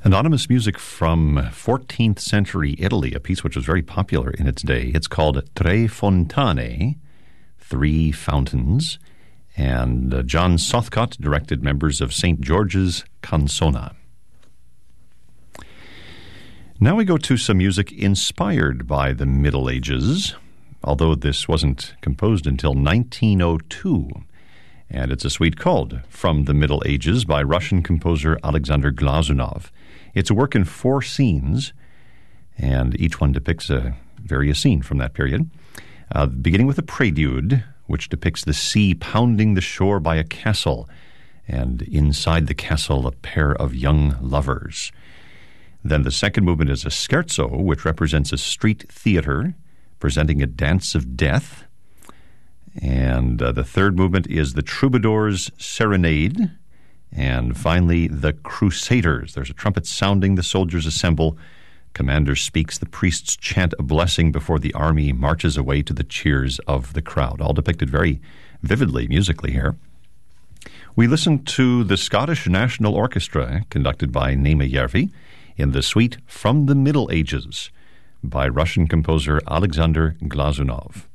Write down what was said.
Anonymous music from 14th century Italy, a piece which was very popular in its day. It's called Tre Fontane, Three Fountains, and John Southcott directed members of St. George's Canzona. Now we go to some music inspired by the Middle Ages, although this wasn't composed until 1902. And it's a suite called From the Middle Ages by Russian composer Alexander Glazunov. It's a work in 4 scenes, and each one depicts a various scene from that period. Beginning with a prelude, which depicts the sea pounding the shore by a castle, and inside the castle a pair of young lovers. Then the second movement is a scherzo, which represents a street theater presenting a dance of death. And the third movement is the Troubadour's Serenade. And finally, the Crusaders. There's a trumpet sounding, the soldiers assemble. Commander speaks, the priests chant a blessing before the army marches away to the cheers of the crowd. All depicted very vividly musically here. We listen to the Scottish National Orchestra, conducted by Naima Järvi, in the suite From the Middle Ages by Russian composer Alexander Glazunov.